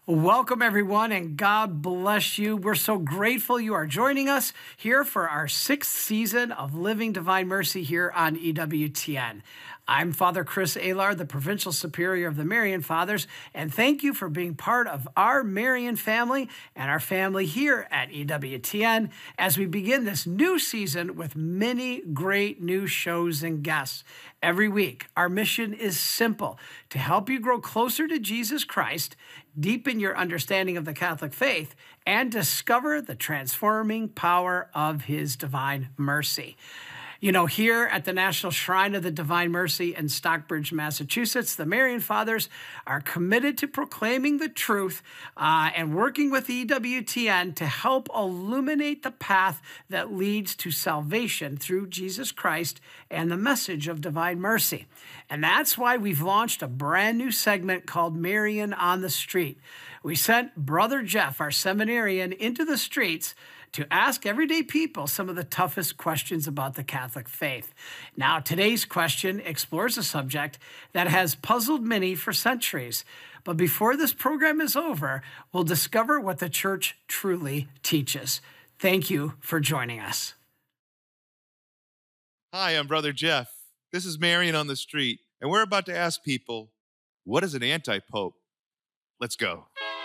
Welcome, everyone, and God bless you. We're so grateful you are joining us here for our 6th season of Living Divine Mercy here on EWTN. I'm Father Chris Alar, the Provincial Superior of the Marian Fathers, and thank you for being part of our Marian family and our family here at EWTN as we begin this new season with many great new shows and guests. Every week, our mission is simple: to help you grow closer to Jesus Christ, deepen your understanding of the Catholic faith, and discover the transforming power of His divine mercy. You know, here at the National Shrine of the Divine Mercy in Stockbridge, Massachusetts, the Marian Fathers are committed to proclaiming the truth and working with EWTN to help illuminate the path that leads to salvation through Jesus Christ and the message of divine mercy. And that's why we've launched a brand new segment called Marian on the Street. We sent Brother Jeff, our seminarian, into the streets to ask everyday people some of the toughest questions about the Catholic faith. Now, today's question explores a subject that has puzzled many for centuries. But before this program is over, we'll discover what the Church truly teaches. Thank you for joining us. Hi, I'm Brother Jeff. This is Marian on the Street, and we're about to ask people, what is an anti-pope? Let's go.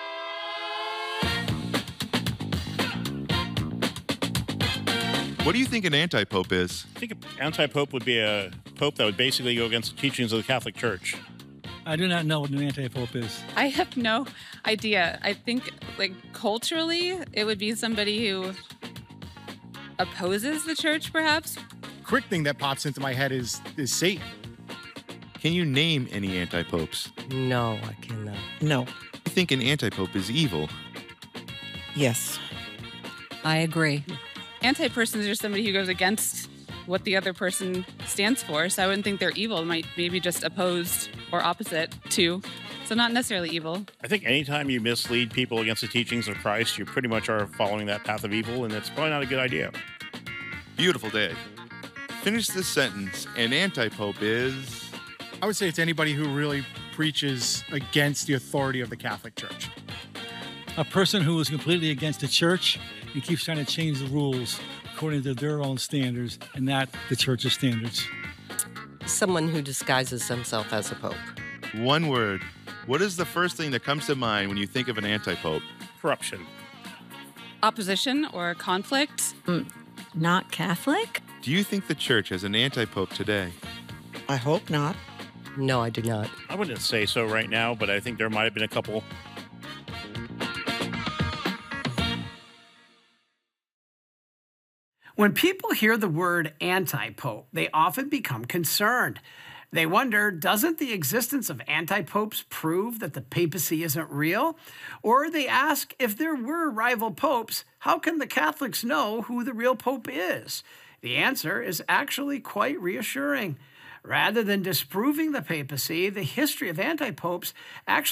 What do you think an anti-pope is? I think an anti-pope would be a pope that would basically go against the teachings of the Catholic Church. I do not know what an anti-pope is. I have no idea. I think, culturally, it would be somebody who opposes the church, perhaps. Quick thing that pops into my head is Satan. Can you name any anti-popes? No, I cannot. No. I think an anti-pope is evil. Yes. I agree. Anti-persons are somebody who goes against what the other person stands for, so I wouldn't think they're evil. Maybe just opposed or opposite to, so not necessarily evil. I think anytime you mislead people against the teachings of Christ, you pretty much are following that path of evil, and it's probably not a good idea. Beautiful day. Finish this sentence. An anti-pope is... I would say it's anybody who really preaches against the authority of the Catholic Church. A person who is completely against the church and keeps trying to change the rules according to their own standards and not the church's standards. Someone who disguises himself as a pope. One word. What is the first thing that comes to mind when you think of an anti-pope? Corruption. Opposition or conflict. Not Catholic? Do you think the church has an anti-pope today? I hope not. No, I do not. I wouldn't say so right now, but I think there might have been a couple. When people hear the word anti-pope, they often become concerned. They wonder, doesn't the existence of anti-popes prove that the papacy isn't real? Or they ask, if there were rival popes, how can the Catholics know who the real pope is? The answer is actually quite reassuring. Rather than disproving the papacy, the history of anti-popes actually